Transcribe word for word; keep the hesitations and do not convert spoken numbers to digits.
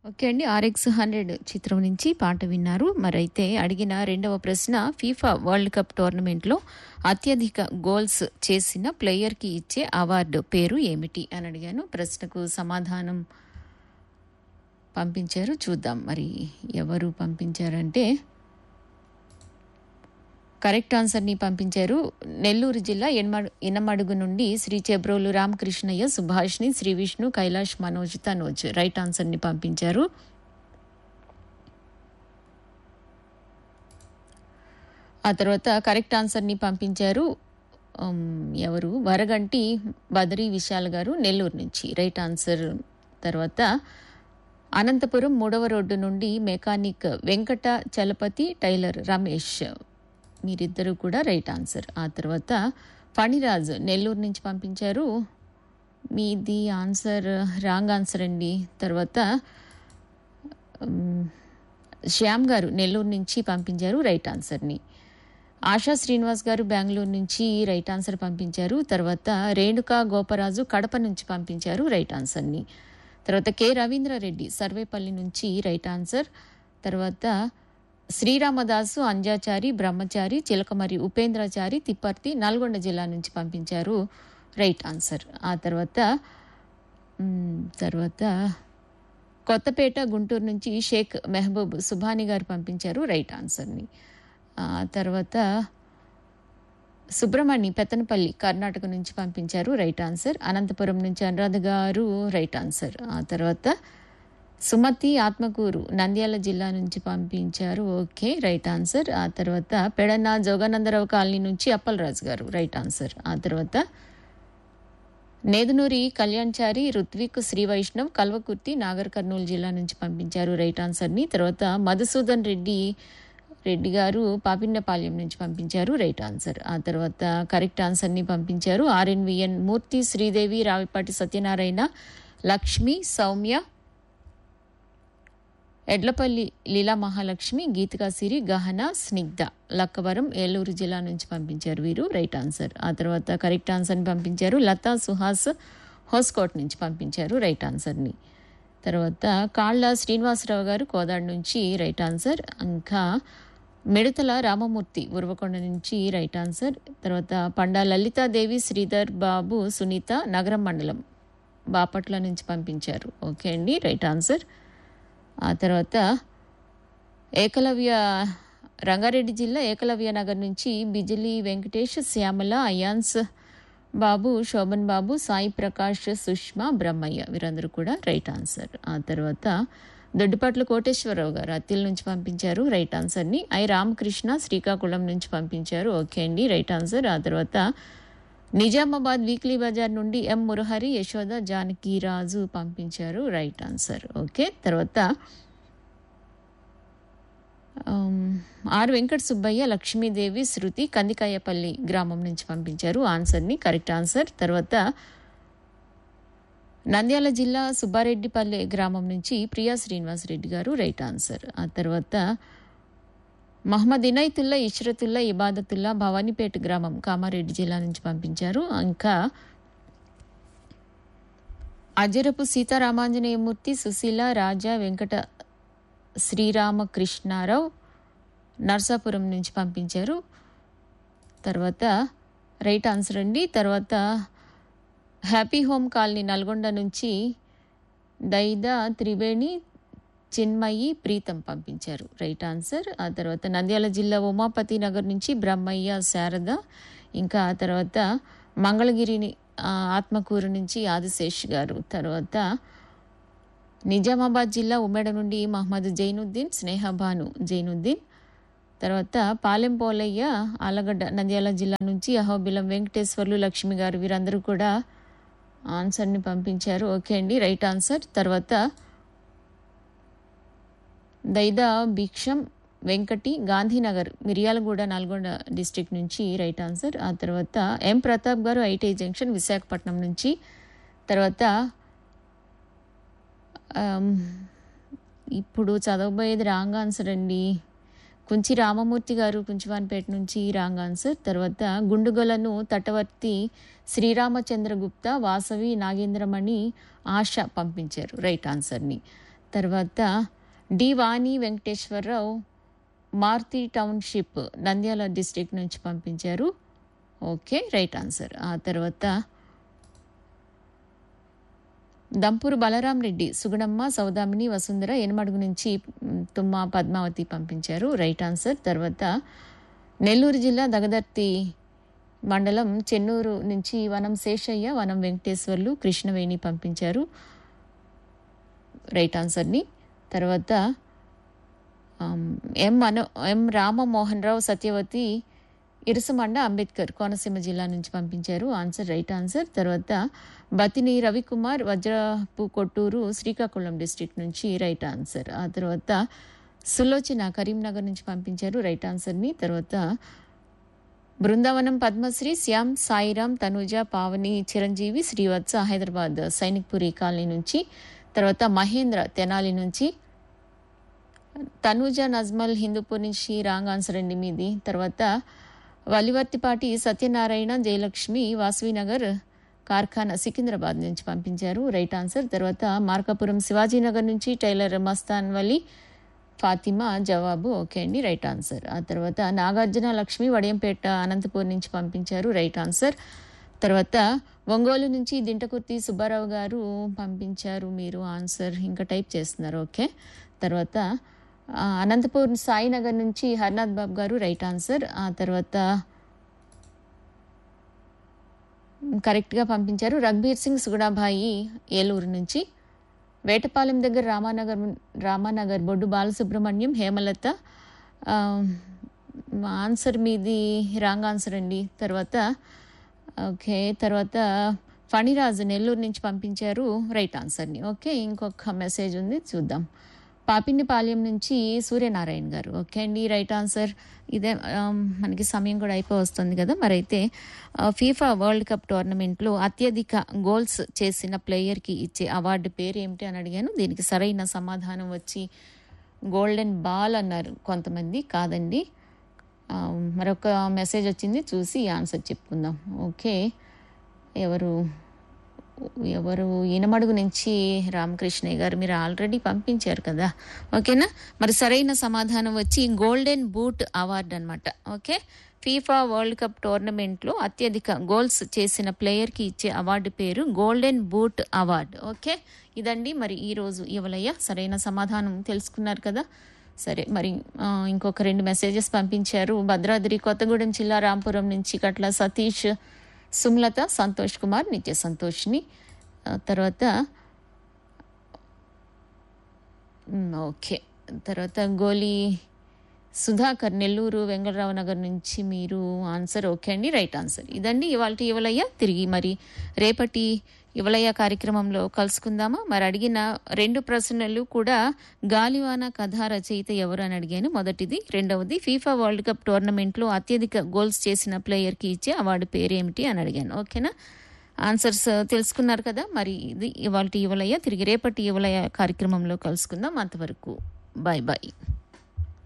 Okay అండి. 'RX hundred' చిత్రం నుంచి పాట విన్నారు. మరైతే అడిగిన రెండవ ప్రశ్న ఫీఫా వరల్డ్ కప్ టోర్నమెంట్‌లో అత్యధిక గోల్స్ చేసిన ప్లేయర్‌కి ఇచ్చే అవార్డు పేరు ఏమిటి అని అడిగాను. ప్రశ్నకు సమాధానం పంపించారు. చూద్దాం మరి ఎవరు పంపించారంటే కరెక్ట్ ఆన్సర్‌ని పంపించారు. నెల్లూరు జిల్లా ఎన్మడు ఇనమడుగు నుండి శ్రీ చెబ్రోలు రామకృష్ణయ్య, సుభాష్‌ని, శ్రీ విష్ణు, కైలాష్, మనోజ్, తనోజ్ రైట్ ఆన్సర్‌ని పంపించారు. ఆ తర్వాత కరెక్ట్ ఆన్సర్‌ని పంపించారు. హ్మ్, ఎవరు వరగంటి బదరి విశాల్ గారు నెల్లూరు నుంచి రైట్ ఆన్సర్. తర్వాత అనంతపురం మూడవ రోడ్డు నుండి మెకానిక్ వెంకట చలపతి, టైలర్ రమేష్ మీరిద్దరూ కూడా రైట్ ఆన్సర్. ఆ తర్వాత ఫణిరాజ్ నెల్లూరు నుంచి పంపించారు. మీది ఆన్సర్ రాంగ్ ఆన్సర్ అండి. తర్వాత మ్, శ్యామ్ గారు నెల్లూరు నుంచి పంపించారు రైట్ ఆన్సర్ని. ఆశా శ్రీనివాస్ గారు బెంగళూరు నుంచి రైట్ ఆన్సర్ పంపించారు. తర్వాత రేణుకా గోపరాజు కడప నుంచి పంపించారు రైట్ ఆన్సర్ని. తర్వాత కె రవీంద్రారెడ్డి సర్వేపల్లి నుంచి రైట్ ఆన్సర్. తర్వాత శ్రీరామదాసు అంజాచారి, బ్రహ్మచారి, చిలకమరి ఉపేంద్రచారి తిప్పర్తి నల్గొండ జిల్లా నుంచి పంపించారు రైట్ ఆన్సర్. ఆ తర్వాత మ్, తర్వాత కొత్తపేట గుంటూరు నుంచి షేక్ మెహబూబ్ సుభాని గారు పంపించారు రైట్ ఆన్సర్ని. ఆ తర్వాత సుబ్రహ్మణ్య పెత్తనపల్లి కర్ణాటక నుంచి పంపించారు రైట్ ఆన్సర్. అనంతపురం నుంచి అనురాధ గారు రైట్ ఆన్సర్. ఆ తర్వాత సుమతి ఆత్మకూరు నంద్యాల జిల్లా నుంచి పంపించారు ఓకే రైట్ ఆన్సర్. ఆ తర్వాత పెడన్న జోగానందరావు కాలనీ నుంచి అప్పలరాజు గారు రైట్ ఆన్సర్. ఆ తర్వాత నేదునూరి కళ్యాణ్చారి, రుత్విక్, శ్రీ వైష్ణవ్, కల్వకుర్తి నాగర్ కర్నూలు జిల్లా నుంచి పంపించారు రైట్ ఆన్సర్ని. తర్వాత మధుసూదన్ రెడ్డి రెడ్డి గారు పాపిన్నపాలెం నుంచి పంపించారు రైట్ ఆన్సర్. ఆ తర్వాత కరెక్ట్ ఆన్సర్ని పంపించారు ఆర్ఎన్విఎన్ మూర్తి, శ్రీదేవి, రావిపాటి సత్యనారాయణ, లక్ష్మి, సౌమ్య, ఎడ్లపల్లి లీలా మహాలక్ష్మి, గీతికా సిరి, గహన, స్నిగ్ధ లక్కవరం ఏలూరు జిల్లా నుంచి పంపించారు వీరు రైట్ ఆన్సర్. ఆ తర్వాత కరెక్ట్ ఆన్సర్ని పంపించారు లతా సుహాస్ హోస్కోట్ నుంచి పంపించారు రైట్ ఆన్సర్ని. తర్వాత కాళ్ళ శ్రీనివాసరావు గారు కోదాడు నుంచి రైట్ ఆన్సర్. ఇంకా మిడతల రామమూర్తి ఉరవకొండ నుంచి రైట్ ఆన్సర్. తర్వాత పండా లలితాదేవి, శ్రీధర్ బాబు, సునీత నగరం మండలం బాపట్ల నుంచి పంపించారు ఓకే అండి రైట్ ఆన్సర్. ఆ తర్వాత ఏకలవ్య రంగారెడ్డి జిల్లా ఏకలవ్య నగర్ నుంచి బిజిలి వెంకటేష్, శ్యామల, అయాన్స్ బాబు, శోభన్ బాబు, సాయి ప్రకాష్, సుష్మా, బ్రహ్మయ్య వీరందరూ కూడా రైట్ ఆన్సర్. ఆ తర్వాత దొడ్డిపట్ల కోటేశ్వరరావు గారు అత్తిల నుంచి పంపించారు రైట్ ఆన్సర్ని. ఐ రామకృష్ణ శ్రీకాకుళం నుంచి పంపించారు ఓకే అండి రైట్ ఆన్సర్. ఆ తర్వాత నిజామాబాద్ వీక్లీ బజార్ నుండి ఎం మురహరి, యశోద, జానకిరాజు పంపించారు రైట్ ఆన్సర్ ఓకే. తర్వాత ఆర్ వెంకట సుబ్బయ్య, లక్ష్మీదేవి, శృతి కందికాయపల్లి గ్రామం నుంచి పంపించారు ఆన్సర్ని కరెక్ట్ ఆన్సర్. తర్వాత నంద్యాల జిల్లా సుబ్బారెడ్డిపల్లె గ్రామం నుంచి ప్రియా శ్రీనివాస్ రెడ్డి గారు రైట్ ఆన్సర్. ఆ తర్వాత మహమ్మద్ ఇనైతుల్లా, ఇష్రతుల్లా, ఇబాదతుల్లా భవానీపేట గ్రామం కామారెడ్డి జిల్లా నుంచి పంపించారు. ఇంకా అజరపు సీతారామాంజనేయమూర్తి, సుశీల, రాజా, వెంకట శ్రీరామకృష్ణారావు నర్సాపురం నుంచి పంపించారు. తర్వాత రైట్ ఆన్సర్ అండి. తర్వాత హ్యాపీ హోమ్ కాలనీ నల్గొండ నుంచి దైదా త్రివేణి, చిన్మయి, ప్రీతం పంపించారు రైట్ ఆన్సర్. ఆ తర్వాత నంద్యాల జిల్లా ఉమాపతి నగర్ నుంచి బ్రహ్మయ్య, శారద, ఇంకా ఆ తర్వాత మంగళగిరిని ఆత్మకూరు నుంచి ఆదిశేష్ గారు. తర్వాత నిజామాబాద్ జిల్లా ఉమ్మేడ నుండి మహమ్మద్ జైనుద్దీన్, స్నేహబాను జైనుద్దీన్. తర్వాత పాలెం పోలయ్య ఆలగడ్డ నంద్యాల జిల్లా నుంచి అహోబిలం వెంకటేశ్వర్లు, లక్ష్మి గారు వీరందరూ కూడా ఆన్సర్ని పంపించారు ఓకే అండి రైట్ ఆన్సర్. తర్వాత దైదా భిక్షం వెంకటి, గాంధీనగర్ మిర్యాలగూడ నల్గొండ డిస్ట్రిక్ట్ నుంచి రైట్ ఆన్సర్. ఆ తర్వాత ఎం ప్రతాప్ గారు ఐటీ జంక్షన్ విశాఖపట్నం నుంచి. తర్వాత ఇప్పుడు చదవబోయేది రాంగ్ ఆన్సర్ అండి. కుంచి రామమూర్తి గారు కుంచివాన్పేట నుంచి రాంగ్ ఆన్సర్. తర్వాత గుండుగొలను తటవర్తి శ్రీరామచంద్రగుప్త, వాసవి, నాగేంద్రమణి, ఆశ పంపించారు రైట్ ఆన్సర్ని. తర్వాత డి వాణి వెంకటేశ్వరరావు మారుతి టౌన్షిప్ నంద్యాల డిస్ట్రిక్ట్ నుంచి పంపించారు. Okay, right answer. ఆ తర్వాత దంపూరు బలరాం రెడ్డి సుగుణమ్మ సౌదామిని వసుంధర ఎనమడుగు నుంచి తుమ్మ పద్మావతి పంపించారు. Right answer. తర్వాత నెల్లూరు జిల్లా దగదర్తి మండలం చెన్నూరు నుంచి వనం శేషయ్య వనం వెంకటేశ్వర్లు కృష్ణవేణి పంపించారు రైట్ ఆన్సర్ని. తర్వాత ఎం అను ఎం రామమోహన్ రావు సత్యవతి ఇరుసమండ అంబేద్కర్ కోనసీమ జిల్లా నుంచి పంపించారు. Answer right answer. తర్వాత బతిని రవికుమార్ వజ్రపు కొట్టూరు శ్రీకాకుళం డిస్ట్రిక్ట్ నుంచి రైట్ ఆన్సర్. ఆ తర్వాత సులోచన కరీంనగర్ నుంచి పంపించారు రైట్ ఆన్సర్ని. తర్వాత బృందావనం పద్మశ్రీ శ్యామ్ సాయిరామ్ తనుజ పావని చిరంజీవి శ్రీవత్స హైదరాబాద్ సైనిక్పురి కాలనీ నుంచి. తర్వాత మహేంద్ర తెనాలి నుంచి. తనుజ నజ్మల్ హిందూపూర్ నుంచి రాంగ్ ఆన్సర్ అండి మీది. తర్వాత వలివర్తిపాటి సత్యనారాయణ జయలక్ష్మి వాసవినగర్ కార్ఖానా సికింద్రాబాద్ నుంచి పంపించారు రైట్ ఆన్సర్. తర్వాత మార్కాపురం శివాజీనగర్ నుంచి టైలర్ మస్తాన్ వలి ఫాతిమా జవాబు ఓకే అండి రైట్ ఆన్సర్. ఆ తర్వాత నాగార్జున లక్ష్మి వడియంపేట అనంతపూర్ నుంచి పంపించారు రైట్ ఆన్సర్. తర్వాత ఒంగోలు నుంచి దింటకుర్తి సుబ్బారావు గారు పంపించారు మీరు ఆన్సర్ ఇంకా టైప్ చేస్తున్నారు ఓకే. తర్వాత అనంతపూర్ సాయినగర్ నుంచి హర్నాథ్ బాబు గారు రైట్ ఆన్సర్. ఆ తర్వాత కరెక్ట్గా పంపించారు రఘ్బీర్ సింగ్ సుగుణాభాయి ఏలూరు నుంచి. వేటపాలెం దగ్గర రామానగర్ రామానగర్ బొడ్డు బాలసుబ్రహ్మణ్యం హేమలత ఆన్సర్ మీది రాంగ్ ఆన్సర్ అండి. తర్వాత ఓకే తర్వాత ఫణిరాజు నెల్లూరు నుంచి పంపించారు రైట్ ఆన్సర్ని ఓకే. ఇంకొక మెసేజ్ ఉంది చూద్దాం. పాపినిపాలెం నుంచి సూర్యనారాయణ గారు ఓకే అండి రైట్ ఆన్సర్. ఇదే మనకి సమయం కూడా అయిపో వస్తుంది కదా. మరైతే ఫీఫా వరల్డ్ కప్ టోర్నమెంట్లో అత్యధిక గోల్స్ చేసిన ప్లేయర్కి ఇచ్చే అవార్డు పేరు ఏమిటి అని అడిగాను. దీనికి సరైన సమాధానం వచ్చి గోల్డెన్ బాల్ అన్నారు కొంతమంది. కాదండి, మరొక మెసేజ్ వచ్చింది చూసి ఆన్సర్ చెప్పుకుందాం ఓకే. ఎవరు ఎవరు ఈనమడుగు నుంచి రామకృష్ణయ్య గారు మీరు ఆల్రెడీ పంపించారు కదా ఓకేనా. మరి సరైన సమాధానం వచ్చి గోల్డెన్ బూట్ అవార్డు అనమాట ఓకే. ఫీఫా వరల్డ్ కప్ టోర్నమెంట్లో అత్యధిక గోల్స్ చేసిన ప్లేయర్కి ఇచ్చే అవార్డు పేరు గోల్డెన్ బూట్ అవార్డు ఓకే. ఇదండి మరి ఈరోజు ఇవలయ్య సరైన సమాధానం తెలుసుకున్నారు కదా. సరే మరి ఇంకొక రెండు మెసేజెస్ పంపించారు. భద్రాద్రి కొత్తగూడెం జిల్లా రాంపురం నుంచి కట్ల సతీష్ సుమలత సంతోష్ కుమార్ నిత్య సంతోష్ని. తర్వాత ఓకే తర్వాత గోలి సుధాకర్ నెల్లూరు వెంగళరావు నగర్ నుంచి మీరు ఆన్సర్ ఓకే అండి రైట్ ఆన్సర్. ఇదండి ఇవాళ ఇవలయ్య. తిరిగి మరి రేపటి ఇవలయ్య కార్యక్రమంలో కలుసుకుందామా. మరి అడిగిన రెండు ప్రశ్నలు కూడా గాలివాన కథ రచయిత ఎవరు అని అడిగాను మొదటిది. రెండవది ఫీఫా వరల్డ్ కప్ టోర్నమెంట్లో అత్యధిక గోల్స్ చేసిన ప్లేయర్కి ఇచ్చే అవార్డు పేరేమిటి అని అడిగాను ఓకేనా. ఆన్సర్స్ తెలుసుకున్నారు కదా. మరి ఇది ఇవాళ ఇవలయ్య. తిరిగి రేపటి ఇవలయ్య కార్యక్రమంలో కలుసుకుందాం. అంతవరకు బాయ్ బాయ్.